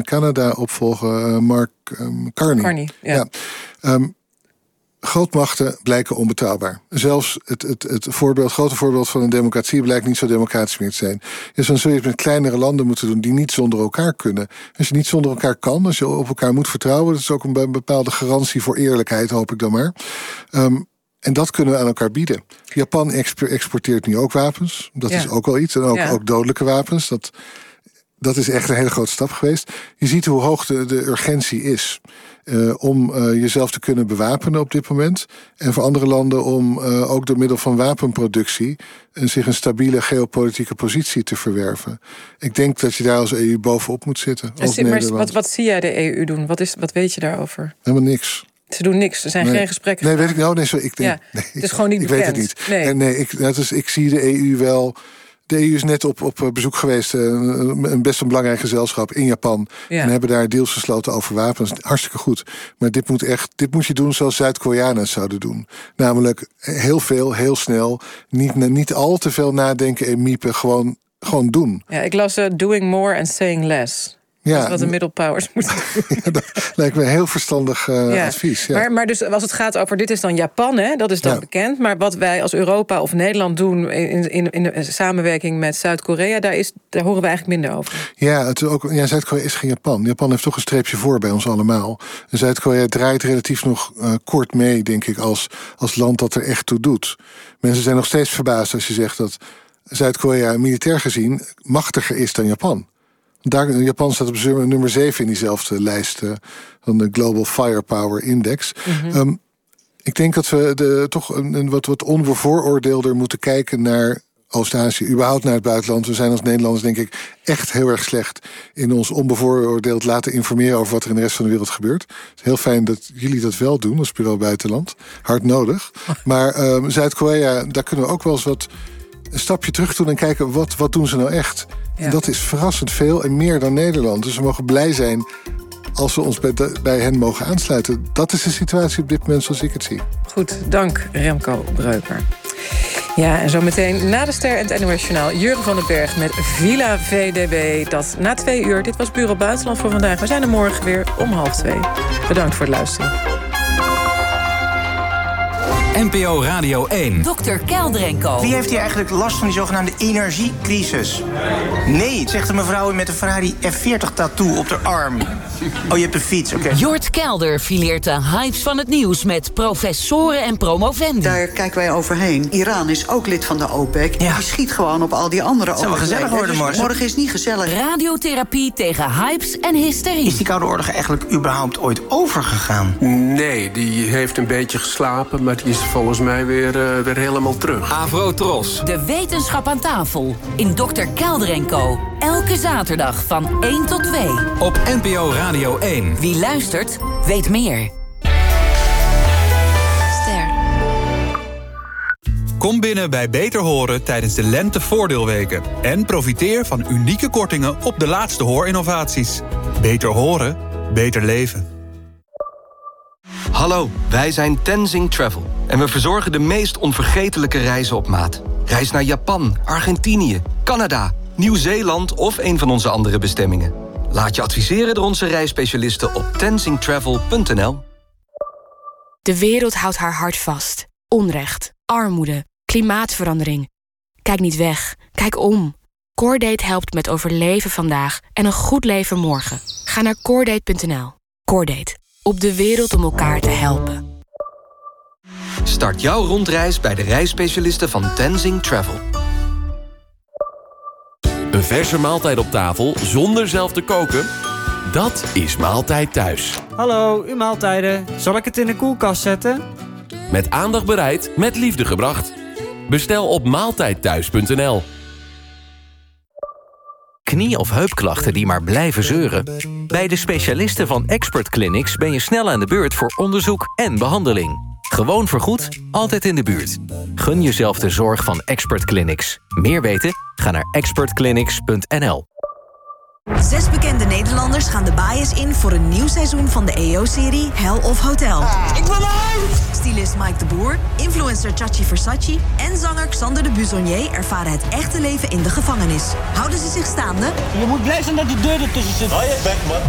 van Canada opvolger, Mark Carney. Ja. Grootmachten blijken onbetrouwbaar. Zelfs het grote voorbeeld van een democratie blijkt niet zo democratisch meer te zijn. Dus dan zul je het met kleinere landen moeten doen die niet zonder elkaar kunnen. Als je niet zonder elkaar kan, als je op elkaar moet vertrouwen, dat is ook een bepaalde garantie voor eerlijkheid, hoop ik dan maar. En dat kunnen we aan elkaar bieden. Japan exporteert nu ook wapens. Dat is ook wel iets. En ook dodelijke wapens. Dat is echt een hele grote stap geweest. Je ziet hoe hoog de urgentie is om jezelf te kunnen bewapenen op dit moment. En voor andere landen om ook door middel van wapenproductie zich een stabiele geopolitieke positie te verwerven. Ik denk dat je daar als EU bovenop moet zitten. Maar wat zie jij de EU doen? Wat weet je daarover? Helemaal niks. Ze doen niks. Er zijn geen gesprekken. Nee, weet ik nou. Het is gewoon niet bekend. Ik weet het niet. Ik zie de EU wel. De EU is net op bezoek geweest, een best een belangrijk gezelschap in Japan. En hebben daar deals gesloten over wapens. Hartstikke goed. Maar dit moet je doen zoals Zuid-Koreanen het zouden doen. Namelijk heel veel, heel snel. Niet al te veel nadenken en miepen. Gewoon doen. Ja, ik las doing more and saying less. Ja, dat is wat de middle powers moeten doen. Ja, dat lijkt me een heel verstandig advies. Ja. Maar dus als het gaat over, dit is dan Japan, hè? Dat is dan bekend. Maar wat wij als Europa of Nederland doen in de samenwerking met Zuid-Korea, daar horen we eigenlijk minder over. Ja, Zuid-Korea is geen Japan. Japan heeft toch een streepje voor bij ons allemaal. En Zuid-Korea draait relatief nog kort mee, denk ik, als land dat er echt toe doet. Mensen zijn nog steeds verbaasd als je zegt dat Zuid-Korea militair gezien machtiger is dan Japan. Japan staat op nummer 7 in diezelfde lijst van de Global Firepower Index. Mm-hmm. Ik denk dat we toch een wat onbevooroordeelder moeten kijken naar Oost-Azië, überhaupt naar het buitenland. We zijn als Nederlanders, denk ik, echt heel erg slecht in ons onbevooroordeeld laten informeren over wat er in de rest van de wereld gebeurt. Het is heel fijn dat jullie dat wel doen als Bureau Buitenland. Hard nodig. Maar Zuid-Korea, daar kunnen we ook wel eens een stapje terug doen en kijken wat doen ze nou echt. Ja. En dat is verrassend veel en meer dan Nederland. Dus we mogen blij zijn als we ons bij hen mogen aansluiten. Dat is de situatie op dit moment zoals ik het zie. Goed, dank Remco Breuker. Ja, en zometeen na de ster en het NOS Journaal Jurgen van den Berg met Villa VDB. Dat na 2 uur. Dit was Bureau Buitenland voor vandaag. We zijn er morgen weer om 1:30. Bedankt voor het luisteren. NPO Radio 1. Dr. Kelder en Co. Wie heeft hier eigenlijk last van die zogenaamde energiecrisis? Nee, zegt een mevrouw met een Ferrari F40-tattoo op haar arm. Oh, je hebt een fiets, oké. Jort Kelder fileert de hypes van het nieuws met professoren en promovendi. Daar kijken wij overheen. Iran is ook lid van de OPEC. Ja. Die schiet gewoon op al die andere OPEC. Het zal wel gezellig worden morgen. Morgen is niet gezellig. Radiotherapie tegen hypes en hysterie. Is die Koude Oorlog eigenlijk überhaupt ooit overgegaan? Nee, die heeft een beetje geslapen, maar die is volgens mij weer helemaal terug. Afro-Tros. De wetenschap aan tafel in Dr. Kelder en Co. Elke zaterdag van 1 tot 2. Op NPO Radio 1. Wie luistert, weet meer. Ster. Kom binnen bij Beter Horen tijdens de lentevoordeelweken. En profiteer van unieke kortingen op de laatste hoorinnovaties. Beter horen, beter leven. Hallo, wij zijn Tenzing Travel. En we verzorgen de meest onvergetelijke reizen op maat. Reis naar Japan, Argentinië, Canada, Nieuw-Zeeland of een van onze andere bestemmingen. Laat je adviseren door onze reisspecialisten op tenzingtravel.nl. De wereld houdt haar hart vast. Onrecht, armoede, klimaatverandering. Kijk niet weg, kijk om. Cordate helpt met overleven vandaag en een goed leven morgen. Ga naar cordate.nl. Cordate. Op de wereld om elkaar te helpen. Start jouw rondreis bij de reisspecialisten van Tenzing Travel. Een verse maaltijd op tafel zonder zelf te koken? Dat is Maaltijd Thuis. Hallo, uw maaltijden. Zal ik het in de koelkast zetten? Met aandacht bereid, met liefde gebracht. Bestel op maaltijdthuis.nl. Knie- of heupklachten die maar blijven zeuren? Bij de specialisten van Expert Clinics ben je snel aan de beurt voor onderzoek en behandeling. Gewoon vergoed, altijd in de buurt. Gun jezelf de zorg van Expert Clinics. Meer weten? Ga naar expertclinics.nl. 6 bekende Nederlanders gaan de bias in voor een nieuw seizoen van de EO-serie Hell of Hotel. Ik ben uit! Stylist Mike de Boer, influencer Chachi Versace en zanger Xander de Buzonier ervaren het echte leven in de gevangenis. Houden ze zich staande? Je moet blij zijn dat die deur ertussen zit. Hou je bek, man.